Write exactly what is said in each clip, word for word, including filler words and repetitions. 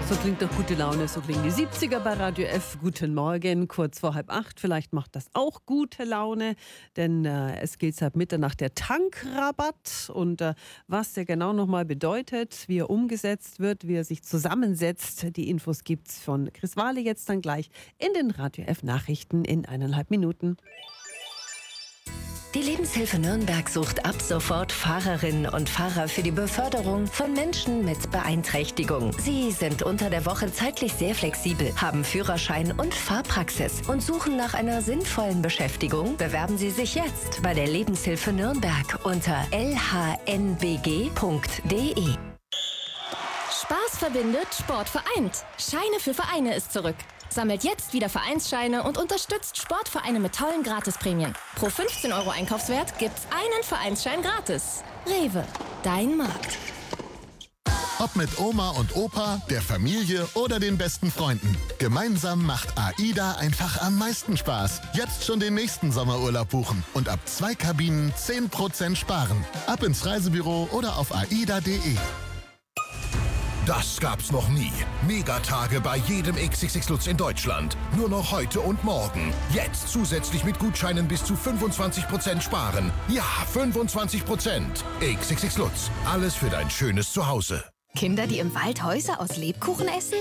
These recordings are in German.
So klingt doch gute Laune, so klingen die siebziger bei Radio F. Guten Morgen, kurz vor halb acht. Vielleicht macht das auch gute Laune, denn äh, es geht seit Mitternacht der Tankrabatt. Und äh, was der genau nochmal bedeutet, wie er umgesetzt wird, wie er sich zusammensetzt, die Infos gibt's von Chris Wahle jetzt dann gleich in den Radio F Nachrichten in eineinhalb Minuten. Die Lebenshilfe Nürnberg sucht ab sofort Fahrerinnen und Fahrer für die Beförderung von Menschen mit Beeinträchtigung. Sie sind unter der Woche zeitlich sehr flexibel, haben Führerschein und Fahrpraxis und suchen nach einer sinnvollen Beschäftigung. Bewerben Sie sich jetzt bei der Lebenshilfe Nürnberg unter l h n b g punkt d e. Spaß verbindet, Sport vereint. Scheine für Vereine ist zurück. Sammelt jetzt wieder Vereinsscheine und unterstützt Sportvereine mit tollen Gratisprämien. Pro fünfzehn Euro Einkaufswert gibt's einen Vereinsschein gratis. Rewe, dein Markt. Ob mit Oma und Opa, der Familie oder den besten Freunden. Gemeinsam macht AIDA einfach am meisten Spaß. Jetzt schon den nächsten Sommerurlaub buchen und ab zwei Kabinen zehn Prozent sparen. Ab ins Reisebüro oder auf aida punkt de. Das gab's noch nie. Megatage bei jedem X X X Lutz in Deutschland. Nur noch heute und morgen. Jetzt zusätzlich mit Gutscheinen bis zu fünfundzwanzig Prozent sparen. Ja, fünfundzwanzig Prozent. X X X Lutz. Alles für dein schönes Zuhause. Kinder, die im Wald Häuser aus Lebkuchen essen?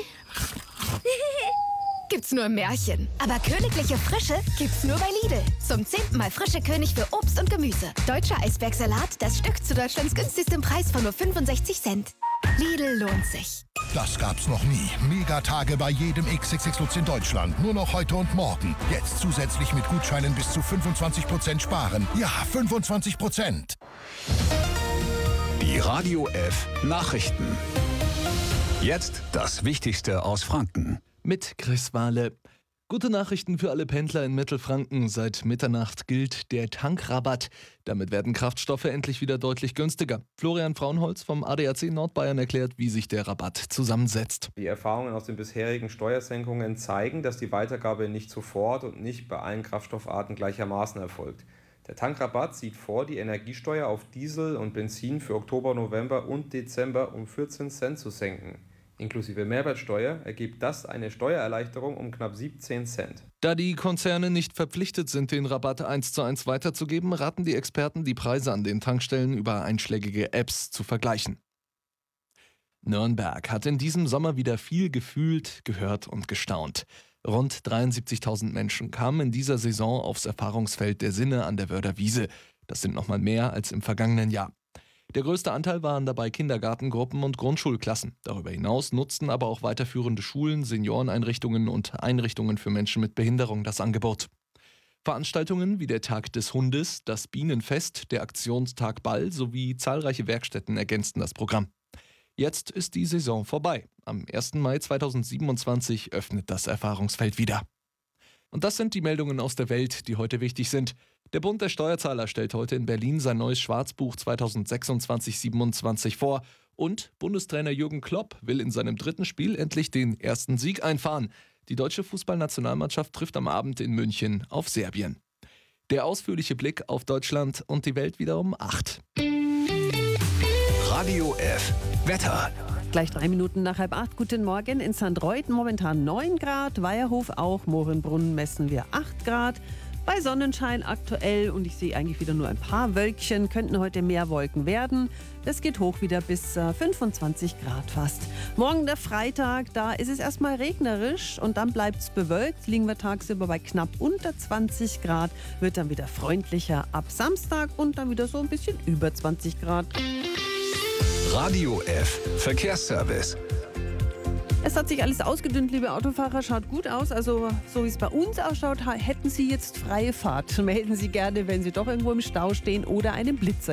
Gibt's nur im Märchen. Aber königliche Frische gibt's nur bei Lidl. Zum zehnten Mal frische König für Obst und Gemüse. Deutscher Eisbergsalat, das Stück zu Deutschlands günstigstem Preis von nur fünfundsechzig Cent. Lidl lohnt sich. Das gab's noch nie. Megatage bei jedem X X X Lutz in Deutschland. Nur noch heute und morgen. Jetzt zusätzlich mit Gutscheinen bis zu fünfundzwanzig Prozent sparen. Ja, fünfundzwanzig Prozent. Die Radio F Nachrichten. Jetzt das Wichtigste aus Franken. Mit Chris Wahle. Gute Nachrichten für alle Pendler in Mittelfranken. Seit Mitternacht gilt der Tankrabatt. Damit werden Kraftstoffe endlich wieder deutlich günstiger. Florian Fraunholz vom A D A C Nordbayern erklärt, wie sich der Rabatt zusammensetzt. Die Erfahrungen aus den bisherigen Steuersenkungen zeigen, dass die Weitergabe nicht sofort und nicht bei allen Kraftstoffarten gleichermaßen erfolgt. Der Tankrabatt sieht vor, die Energiesteuer auf Diesel und Benzin für Oktober, November und Dezember um vierzehn Cent zu senken. Inklusive Mehrwertsteuer ergibt das eine Steuererleichterung um knapp siebzehn Cent. Da die Konzerne nicht verpflichtet sind, den Rabatt eins zu eins weiterzugeben, raten die Experten, die Preise an den Tankstellen über einschlägige Apps zu vergleichen. Nürnberg hat in diesem Sommer wieder viel gefühlt, gehört und gestaunt. Rund dreiundsiebzigtausend Menschen kamen in dieser Saison aufs Erfahrungsfeld der Sinne an der Wörder Wiese. Das sind nochmal mehr als im vergangenen Jahr. Der größte Anteil waren dabei Kindergartengruppen und Grundschulklassen. Darüber hinaus nutzten aber auch weiterführende Schulen, Senioreneinrichtungen und Einrichtungen für Menschen mit Behinderung das Angebot. Veranstaltungen wie der Tag des Hundes, das Bienenfest, der Aktionstag Ball sowie zahlreiche Werkstätten ergänzten das Programm. Jetzt ist die Saison vorbei. Am ersten Mai zweitausendsiebenundzwanzig öffnet das Erfahrungsfeld wieder. Und das sind die Meldungen aus der Welt, die heute wichtig sind. Der Bund der Steuerzahler stellt heute in Berlin sein neues Schwarzbuch zweitausendsechsundzwanzig siebenundzwanzig vor. Und Bundestrainer Jürgen Klopp will in seinem dritten Spiel endlich den ersten Sieg einfahren. Die deutsche Fußballnationalmannschaft trifft am Abend in München auf Serbien. Der ausführliche Blick auf Deutschland und die Welt wieder um acht. Radio F Wetter. Gleich drei Minuten nach halb acht. Guten Morgen. In Sankt Reut momentan neun Grad. Weierhof auch. Mohrenbrunn messen wir acht Grad. Bei Sonnenschein aktuell und ich sehe eigentlich wieder nur ein paar Wölkchen, könnten heute mehr Wolken werden. Das geht hoch wieder bis äh, fünfundzwanzig Grad fast. Morgen der Freitag, da ist es erstmal regnerisch und dann bleibt es bewölkt. Liegen wir tagsüber bei knapp unter zwanzig Grad, wird dann wieder freundlicher ab Samstag und dann wieder so ein bisschen über zwanzig Grad. Radio F Verkehrsservice. Es hat sich alles ausgedünnt, liebe Autofahrer, schaut gut aus. Also so wie es bei uns ausschaut, hätten Sie jetzt freie Fahrt. Melden Sie gerne, wenn Sie doch irgendwo im Stau stehen oder einen Blitzer